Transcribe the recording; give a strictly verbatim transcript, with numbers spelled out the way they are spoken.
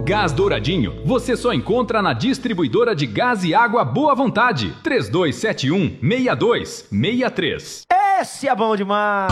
Gás Douradinho, você só encontra na distribuidora de gás e água Boa Vontade. três dois sete um, seis dois seis três. Esse é bom demais!